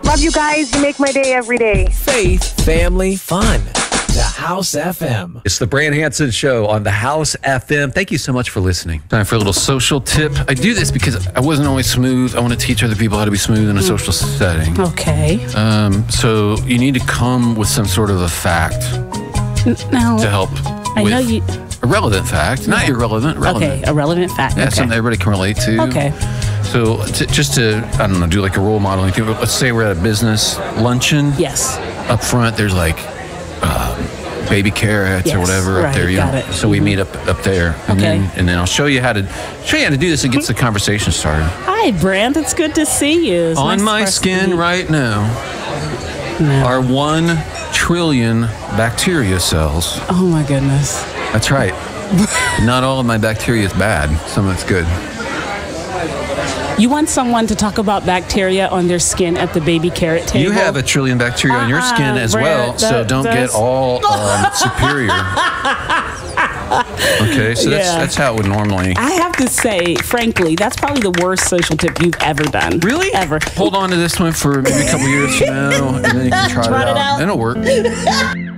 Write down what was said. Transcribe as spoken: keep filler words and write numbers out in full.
Love you guys. You make my day every day. Faith, family, fun. The House F M. It's the Brand Hanson Show on the House F M. Thank you so much for listening. Time for a little social tip. I do this because I wasn't always smooth. I want to teach other people how to be smooth in a social setting. Okay. Um, so you need to come with some sort of a fact Now, to help I with know you. a relevant fact, not irrelevant, relevant. Okay, a relevant fact. Yeah, okay. something everybody can relate to. Okay. So t- just to, I don't know, do like a role modeling thing. Let's say we're at a business luncheon. Yes. Up front, there's like um, baby carrots Yes, or whatever right, up there. You got know? it. So we meet up up there, and Okay. then and then I'll show you how to show you how to do this. It gets the conversation started. Hi, Brand. It's good to see you. It's On nice my for us to skin meet. right now No. are one trillion bacteria cells. Oh my goodness. That's right. Not all of my bacteria is bad. Some of it's good. You want someone to talk about bacteria on their skin at the baby carrot table? You have a trillion bacteria on your Uh-uh, skin as Brad, well, so that- don't get that's- all um, superior. Okay, so that's Yeah. that's how it would normally. I have to say, frankly, that's probably the worst social tip you've ever done. Really? Ever. Hold on to this one for maybe a couple years from now, and then you can try, Try it it out. out. It'll work.